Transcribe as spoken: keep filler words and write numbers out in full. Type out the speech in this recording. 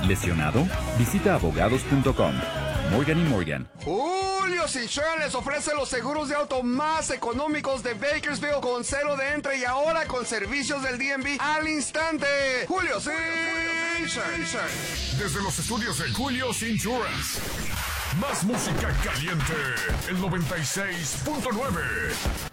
¿Lesionado? Visita abogados punto com. Morgan y Morgan. Julio's Insurance les ofrece los seguros de auto más económicos de Bakersfield con cero de entre y ahora con servicios del D M V al instante. Julio's Insurance. Desde los estudios de Julio's Insurance. Más música caliente. El noventa y seis punto nueve.